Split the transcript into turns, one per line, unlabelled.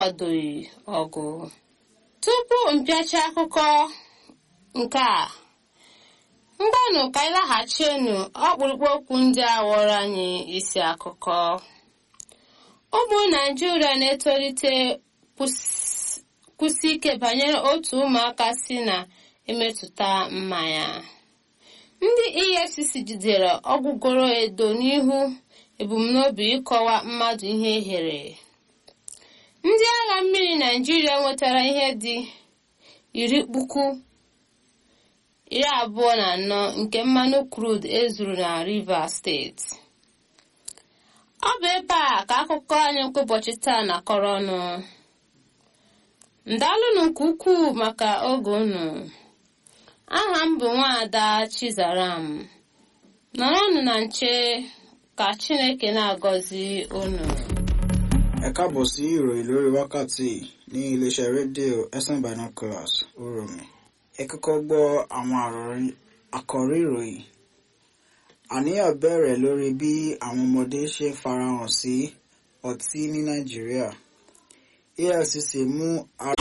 akwadoghị ọgụ. Tupu mpịacha akụkọ nke a, mgbanụ ka anyị laghachienu ọkpụrụkpụ okwu ndị a ghọrọ anyị isi akụkọ. Ụmụ Naịjirịa na-etolite kwụsị ike banyere otu ụmụaka si na-emetụta mmanya. Ndị EFCC jidere ọgwụgoro edo n'ihu ebumnobi ịkọwa mmadụ ihe ehere. Ndị agha mmiri Naịjirịa nwetara ihe dị 24,000 nke mmanụ crude ezuru na Rivers steeti. Ọ bụ ebe a ka akụkọ anyị nke ụbọchị taa na-akọrọ ọnụ. Ndalụnụ nke ukwuu maka oge unu. Aha m bụ Nwaada Chizaram. Nọrọnụ na nche ka Chineke na-agọzi unu.
Ẹ káàbọ̀ sí ìròyìn lórí wákàtí ní iléeṣẹ́ rédíò FM Binoculars Uromi. Ẹ kọ́kọ́ gbọ́ àwọn àkọ́rí ìròyìn. Àníyàn bẹ̀rẹ̀ lórí bí àwọn ọmọdé ṣe farahàn sí ọtí ní Nàìjíríà. EFCC mú